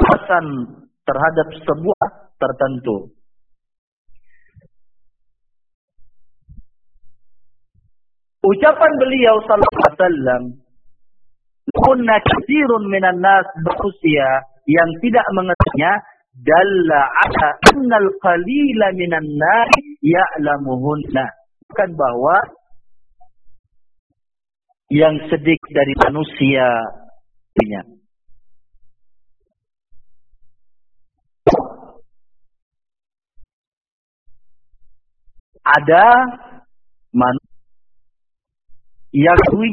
penjelasan terhadap sebuah tertentu. Ucapan beliau sallallahu alaihi wasallam, "Kunna katsirun minan nas berusia yang tidak mengetahuinya, dalla ala annal qalila minan nas ya'lamuhunna." Bukan bahwa yang sedikit dari manusia ada manusia yang